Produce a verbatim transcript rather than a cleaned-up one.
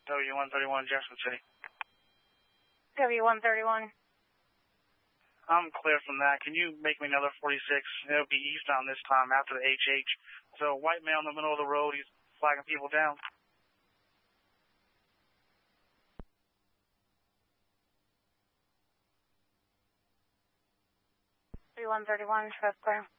W one thirty-one, Jefferson City. W one thirty-one. I'm clear from that. Can you make me another forty-six? It'll be eastbound this time after the H H. So, white male in the middle of the road, he's flagging people down. W one thirty-one, show clear.